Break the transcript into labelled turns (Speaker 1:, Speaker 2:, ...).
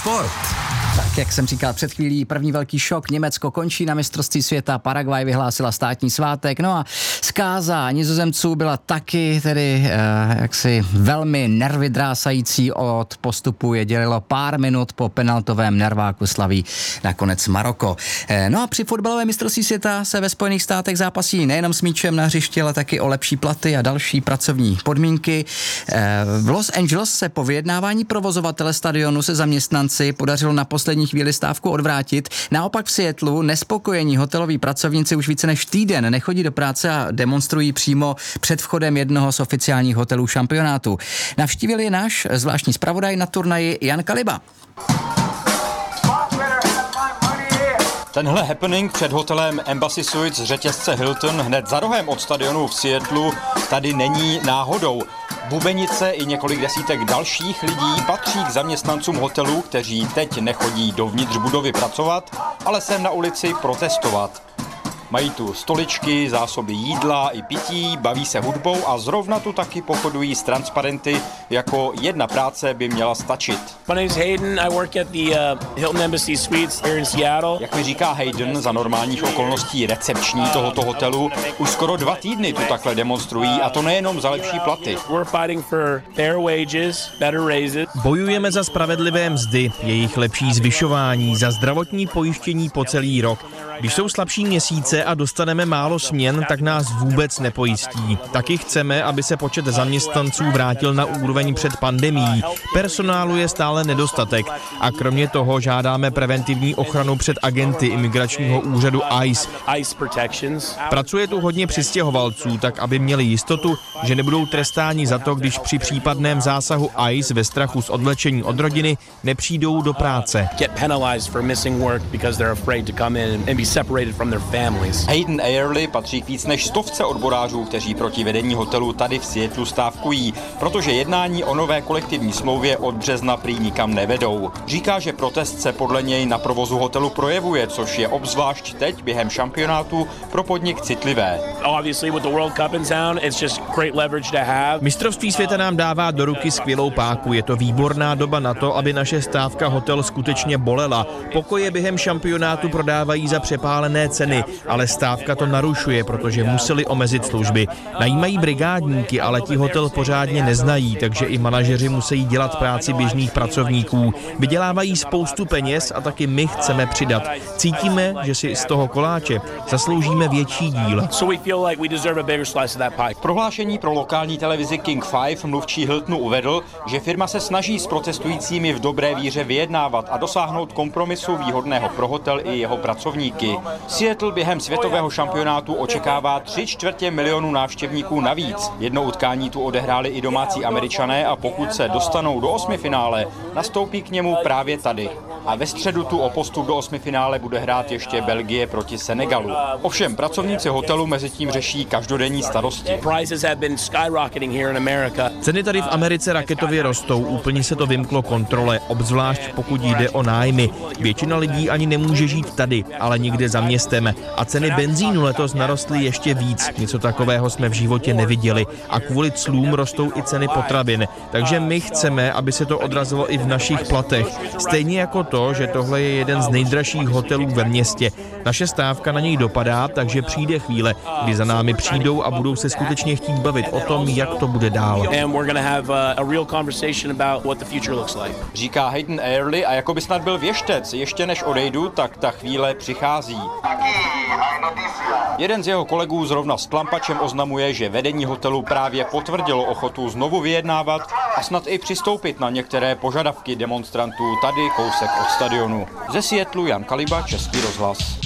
Speaker 1: Sport.
Speaker 2: Tak, jak jsem říkal před chvílí, první velký šok. Německo končí na mistrovství světa, Paraguay vyhlásila státní svátek, no a zkáza Nizozemců byla taky tedy jaksi velmi nervy drásající. Od postupu je dělilo pár minut, po penaltovém nerváku slaví nakonec Maroko. No a při fotbalovém mistrovství světa se ve Spojených státech zápasí nejenom s míčem na hřišti, ale taky o lepší platy a další pracovní podmínky. V Los Angeles se po vyjednávání provozovatele stadionu se zaměstnanci podařilo na poslední chvíli stávku odvrátit. Naopak v Seattlu nespokojení hoteloví pracovníci už více než týden nechodí do práce a demonstrují přímo před vchodem jednoho z oficiálních hotelů šampionátu. Navštívil je náš zvláštní zpravodaj na turnaji Jan Kaliba.
Speaker 3: Tenhle happening před hotelem Embassy Suites z řetězce Hilton hned za rohem od stadionu v Seattlu tady není náhodou. Bubenice i několik desítek dalších lidí patří k zaměstnancům hotelu, kteří teď nechodí dovnitř budovy pracovat, ale sem na ulici protestovat. Mají tu stoličky, zásoby jídla i pití, baví se hudbou a zrovna tu taky pochodují s transparenty, jako jedna práce by měla stačit.
Speaker 4: My name is Hayden, I work at the Hilton Embassy Suites here in Seattle.
Speaker 3: Jak mi říká Hayden, za normálních okolností recepční tohoto hotelu, už skoro 2 týdny tu takhle demonstrují, a to nejenom za lepší platy.
Speaker 4: We're fighting for fair wages, better raises.
Speaker 5: Bojujeme za spravedlivé mzdy, jejich lepší zvyšování, za zdravotní pojištění po celý rok. Když jsou slabší měsíce a dostaneme málo směn, tak nás vůbec nepojistí. Taky chceme, aby se počet zaměstnanců vrátil na úroveň před pandemií. Personálu je stále nedostatek a kromě toho žádáme preventivní ochranu před agenty imigračního úřadu ICE. Pracuje tu hodně přistěhovalců, tak aby měli jistotu, že nebudou trestáni za to, když při případném zásahu ICE ve strachu z odvlečení od rodiny nepřijdou do práce.
Speaker 3: Hayden Airley patří k víc než 100 odborářů, kteří proti vedení hotelu tady v Seattlu stávkují, protože jednání o nové kolektivní smlouvě od března prý nikam nevedou. Říká, že protest se podle něj na provozu hotelu projevuje, což je obzvlášť teď během šampionátu pro podnik citlivé.
Speaker 5: Mistrovství světa nám dává do ruky skvělou páku. Je to výborná doba na to, aby naše stávka hotel skutečně bolela. Pokoje během šampionátu prodávají za přepálené ceny, ale stávka to narušuje, protože museli omezit služby. Najímají brigádníky, ale ti hotel pořádně neznají, takže i manažeři musí dělat práci běžných pracovníků. Vydělávají spoustu peněz a taky my chceme přidat. Cítíme, že si z toho koláče zasloužíme větší díl.
Speaker 3: Prohlášení pro lokální televizi King 5 mluvčí Hiltonu uvedl, že firma se snaží s protestujícími v dobré víře vyjednávat a dosáhnout kompromisu výhodného pro hotel i jeho pracovníky. Seattle během světového šampionátu očekává 3/4 milionu návštěvníků navíc. Jedno utkání tu odehráli i domácí Američané a pokud se dostanou do 8. finále, nastoupí k němu právě tady. A ve středu tu o postup do 8. finále bude hrát ještě Belgie proti Senegalu. Ovšem pracovníci hotelu mezi tím řeší každodenní starosti.
Speaker 5: Ceny tady v Americe raketově rostou, úplně se to vymklo kontrole, obzvlášť pokud jde o nájmy. Většina lidí ani nemůže žít tady, ale někde za městem. A ceny benzínu letos narostly ještě víc. Něco takového jsme v životě neviděli. A kvůli clům rostou i ceny potravin. Takže my chceme, aby se to odrazilo i v našich platech. Stejně jako to, že tohle je jeden z nejdražších hotelů ve městě. Naše stávka na něj dopadá, takže přijde chvíle, kdy za námi přijdou a budou se skutečně chtít bavit o tom, jak to bude dál.
Speaker 3: Říká Hayden Airley a jako by snad byl věštec, ještě než odejdu, tak ta chvíle přichází. Jeden z jeho kolegů zrovna s tlampačem oznamuje, že vedení hotelu právě potvrdilo ochotu znovu vyjednávat a snad i přistoupit na některé požadavky demonstrantů tady kousek od stadionu. Ze Seattlu Jan Kaliba, Český rozhlas.